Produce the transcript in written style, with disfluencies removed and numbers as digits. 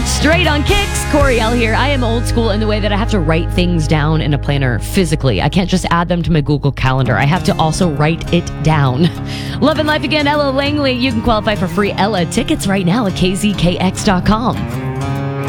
Straight on Kicks. Coriel here. I am old school in the way that I have to write things down in a planner physically. I can't just add them to my Google Calendar. I have to also write it down. Love and Life again, Ella Langley. You can qualify for free Ella tickets right now at kzkx.com.